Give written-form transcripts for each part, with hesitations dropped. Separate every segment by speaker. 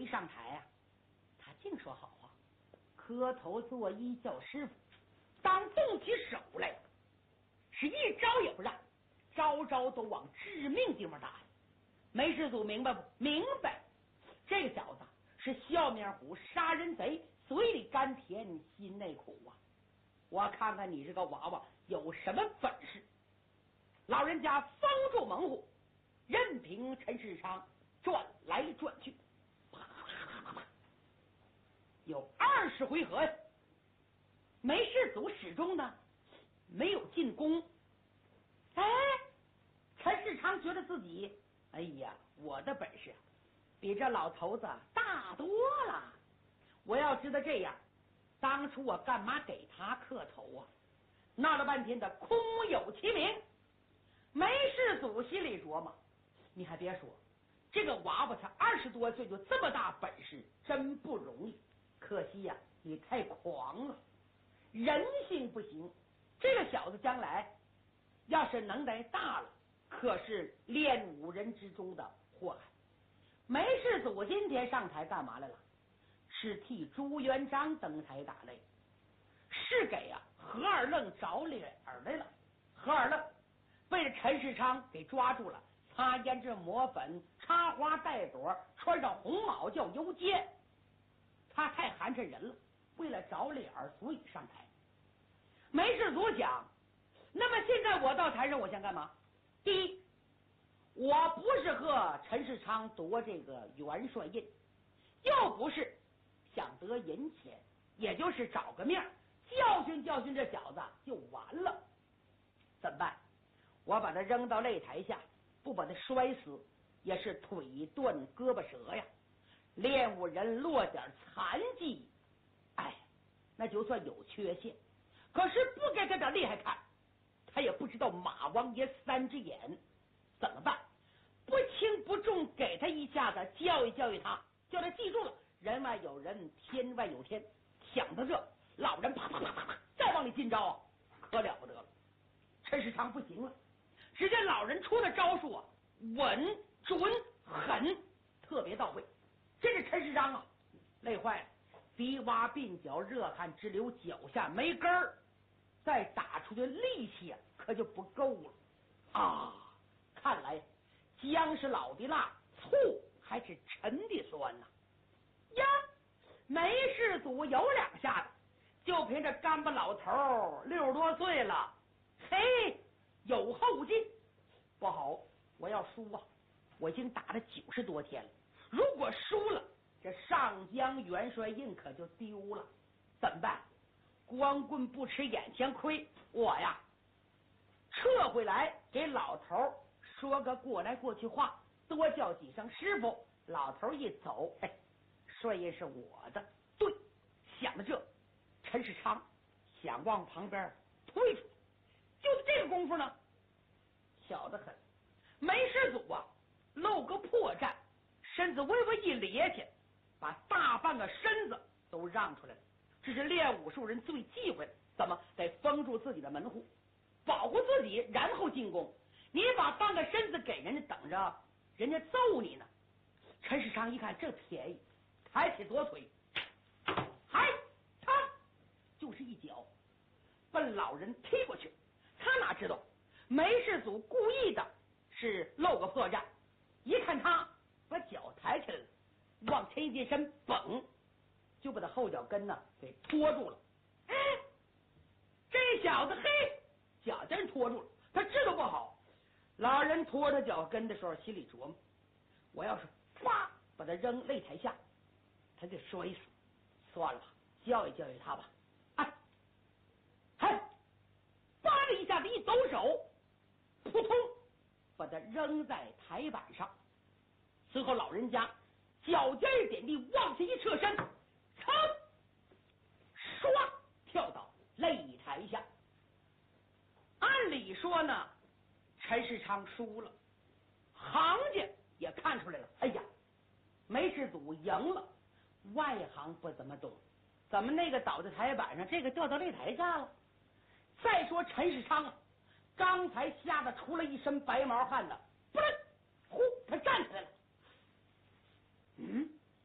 Speaker 1: 上台啊，他净说好话，磕头作揖叫师傅，当动起手来是一招也不让，招招都往致命地方打。梅师祖明白不？明白。这个小子是笑面虎杀人贼，嘴里甘甜心内苦啊！我看看你这个娃娃有什么本事。老人家封住门户，任凭陈世昌转来转去，啪啪啪啪，有20回合呀。梅世祖始终呢没有进攻。哎，陈世昌觉得自己，哎呀，我的本事比这老头子大多了。我要知道这样，当初我干嘛给他磕头啊？闹了半天的空有其名。梅世祖心里琢磨，你还别说，这个娃娃才20多岁就这么大本事，真不容易。可惜呀，你太狂了，人性不行。这个小子将来要是能耐大了，可是练武人之中的祸害。梅世祖今天上台干嘛来了？是替朱元璋登台打擂，是给何二愣找脸来了。何二愣被这陈世昌给抓住了，擦胭脂抹粉，插花带朵，穿上红袄叫游街。他太寒碜人了，为了找脸所以上台。梅世祖讲，那么现在我到台上，我想干嘛？第一，我不是和陈世昌夺这个元帅印，又不是想得银钱，也就是找个面教训教训这小子就完了。怎么办？我把他扔到擂台下，不把他摔死，也是腿断胳膊折呀。练武人落点残疾，哎，那就算有缺陷，可是不给他点厉害看，他也不知道马王爷3只眼。怎么办？不轻不重给他一下子，教育教育他，叫他记住了，人外有人，天外有天。想到这，老人啪啪啪啪啪再往里进招，可了不得了。陈世昌不行了，只见老人出的招数稳准狠，特别到位。这是陈世昌累坏了，鼻洼鬓角，热汗直流，脚下没根儿，再打出的力气可就不够了啊！看来姜是老的辣，醋还是陈的酸呐！呀，梅世祖有2下子，就凭这干巴老头60多岁了，嘿，有后劲。不好，我要输啊！我已经打了90多天了，如果输了，这上江元帅印可就丢了。怎么办？光棍不吃眼前亏，我呀撤回来，给老头说个过来过去话，多叫几声师傅。老头一走，哎，帅印是我的。对，想到这，陈世昌想往旁边推出，就这个功夫呢，巧得很。梅世祖露个破绽，身子微微一咧起，把大半个身子都让出来了。这是练武术人最忌讳的，怎么得封住自己的门户，保护自己，然后进攻。你把半个身子给人家，等着人家揍你呢。陈世昌一看这便宜，抬起左腿，嗨，他就是一脚奔老人踢过去。他哪知道梅世祖故意的是露个破绽，一看他把脚抬起来了，往前一进身，嘣，就把他后脚跟呢给拖住了。哎，这小子嘿，脚真拖住了。他知道不好，老人拖他脚跟的时候，心里琢磨，我要是啪把他扔擂台下，他就摔死。算了吧，教育教育他吧。哎，嘿，叭的一下子一抖手，扑通把他扔在台板上。随后老人家脚尖一点地，往前一侧身，噌，唰跳到擂台下。按理说呢，陈世昌输了，行家也看出来了，哎呀，梅世祖赢了。外行不怎么懂，怎么那个倒在台板上，这个掉到擂台下了？再说陈世昌刚才吓得出了一身白毛汗呢，不然呼，他站起来了。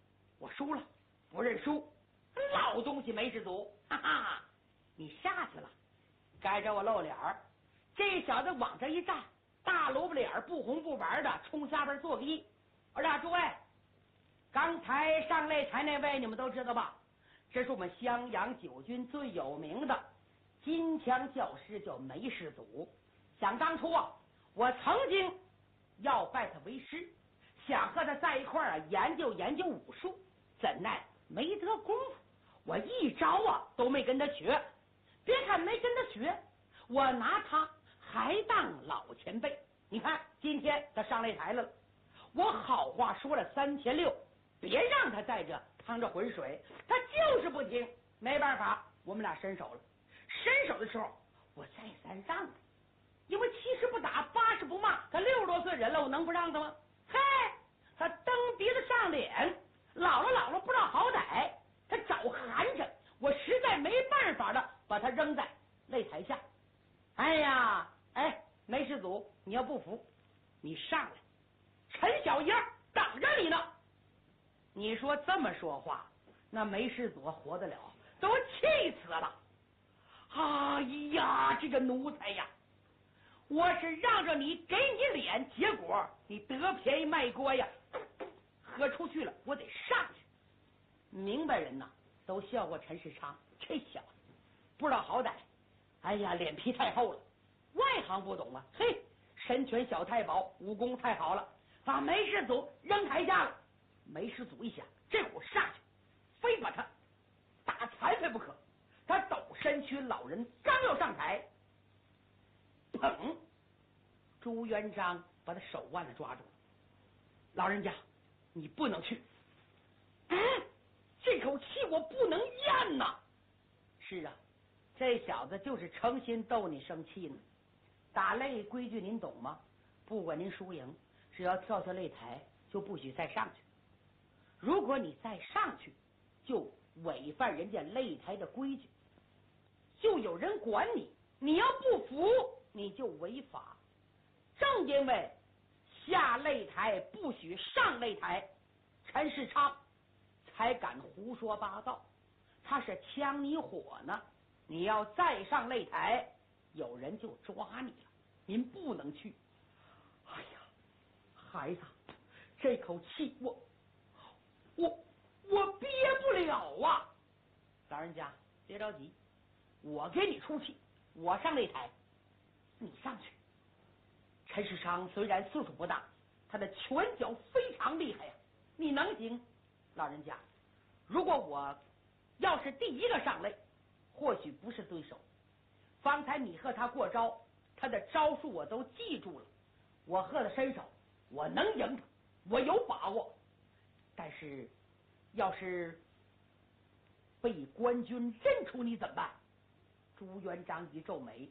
Speaker 1: 我输了，不认输，老东西梅世祖，哈哈，你下去了，该着我露脸儿。这小子往这一站，大萝卜脸不红不白的，冲下边做个揖。我说诸位，刚才上擂台那位你们都知道吧？这是我们襄阳九军最有名的金枪教师，叫梅世祖。想当初啊，我曾经要拜他为师，想和他在一块儿研究研究武术，怎奈没得功夫，我一招啊都没跟他学。别看没跟他学，我拿他还当老前辈。你看今天他上擂台了，我好话说了3600，别让他在这趟着浑水，他就是不听。没办法，我们俩伸手了。伸手的时候，我再三让他，因为70不打80不骂，他60多岁人了，我能不让他吗？嘿，他蹬鼻子上脸，老了不知道好歹，他找寒碜，我实在没办法的把他扔在擂台下。哎呀，梅世祖，你要不服，你上来，陈小燕等着你呢。你说这么说话，那梅世祖活得了？都气死了！哎呀，这个奴才呀！我是让着你，给你脸，结果你得便宜卖乖呀！喝出去了，我得上去。明白人呐，都笑话陈世昌，这小子不知道好歹。哎呀，脸皮太厚了，外行不懂啊。嘿，神拳小太保，武功太好了，把梅世祖扔台下了。梅世祖一想，这会儿上去，非把他打残废不可。他抖身躯，老人刚要上台，砰！朱元璋把他手腕子抓住了。老人家，你不能去。这口气我不能咽呐。是啊，这小子就是诚心逗你生气呢。打擂规矩您懂吗？不管您输赢，只要跳下擂台就不许再上去。如果你再上去，就违反人家擂台的规矩，就有人管你。你要不服，你就违法。正因为下擂台不许上擂台，陈世昌才敢胡说八道。他是呛你火呢。你要再上擂台，有人就抓你了。您不能去。哎呀，孩子，这口气我憋不了啊！老人家别着急，我给你出气，我上擂台，你上去。陈世昌虽然岁数不大，他的拳脚非常厉害呀，你能行？老人家，如果我要是第一个上擂，或许不是对手。方才你和他过招，他的招数我都记住了，我和他伸手，我能赢他，我有把握。但是要是被官军认出你怎么办？朱元璋一皱眉，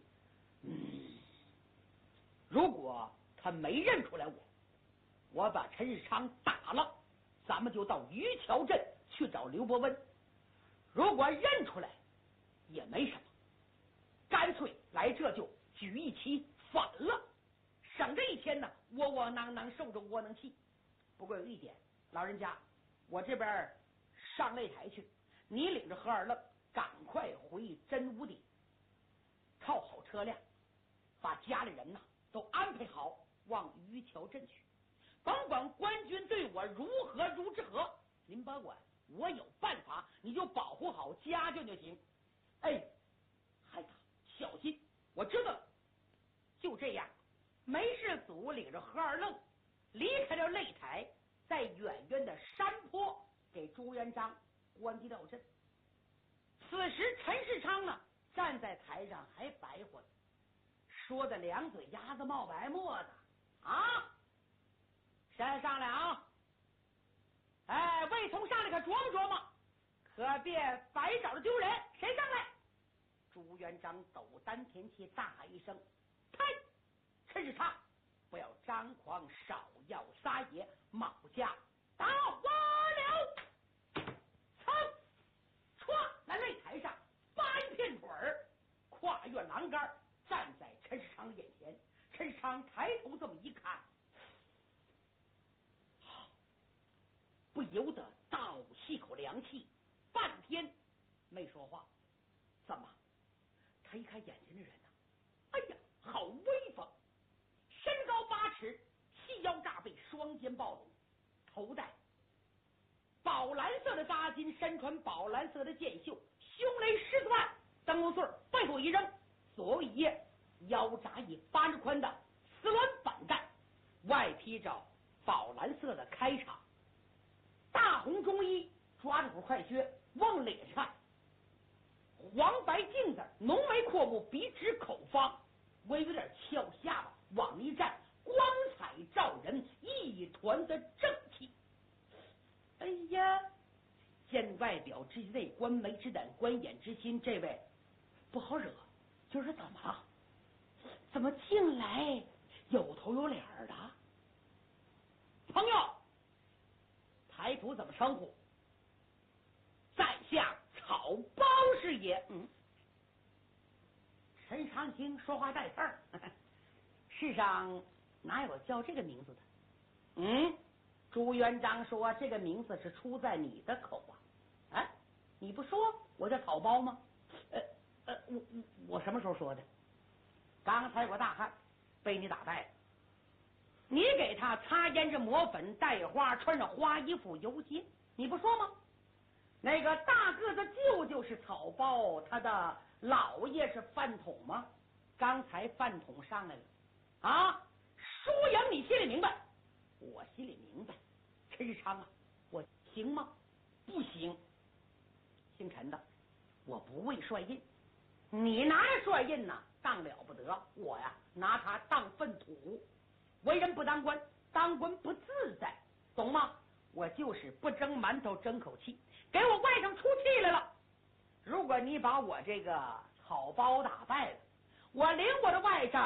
Speaker 1: 如果他没认出来我把陈世昌打了，咱们就到于桥镇去找刘伯温。如果认出来也没什么，干脆来这就举一旗反了，省这一天呢窝窝囊囊受着窝囊气。不过有一点，老人家，我这边上擂台去，你领着何二愣赶快回真武邸，套好车辆，把家里人呐都安排好，往于桥镇去。甭管官军对我如何，您甭管，我有办法，你就保护好家眷就行。孩子小心，我知道了。就这样，梅世祖领着何二愣离开了擂台，在远远的山坡给朱元璋关机吊阵。此时陈世昌呢站在台上还白活，说的两嘴牙子冒白沫子啊！谁上来啊？魏从上来可琢磨琢磨，可别白找着丢人。谁上来？朱元璋抖丹田气，大一声：“开！”陈世昌，不要张狂，少要撒野，卯架打我了！噌，唰，在擂台上扒一片腿儿，跨越栏杆，站在陈世昌的眼前。陈世昌抬头这么一看，不由得倒武吸口凉气，半天没说话。怎么？他一看眼前的人呢，哎呀，好威风！身高8尺，细腰炸背，双肩抱拢，头戴宝蓝色的扎巾，身穿宝蓝色的箭袖，胸雷狮子腕，灯笼穗背后一扔，左右一掖，腰扎一8宽的丝鸾板带，外披着宝蓝色的开场，大红中衣，抓着股快靴，往脸上看，黄白镜子，浓眉阔目，鼻直口方，微有点翘下巴，往一站，光彩照人，一团的正气。哎呀，见外表知内观眉之胆，观眼之心，这位不好惹。就是怎么了？怎么进来有头有脸的？朋友，台仆怎么称呼？在下草包是也。陈长兴说话带刺儿，世上哪有叫这个名字的？朱元璋说这个名字是出在你的口啊！啊，你不说我叫草包吗？我什么时候说的？刚才我大汉被你打败了，你给他擦胭脂抹粉戴花，穿着花衣服游街，你不说吗？那个大个子舅舅是草包，他的老爷是饭桶吗？刚才饭桶上来了啊！输赢你心里明白，我心里明白。陈世昌啊，我行吗？不行。姓陈的，我不为帅印，你拿着帅印呢，当了不得。我呀，拿它当粪土。为人不当官，当官不自在，懂吗？我就是不蒸馒头争口气，给我外甥出气来了。如果你把我这个草包打败了，我领我的外甥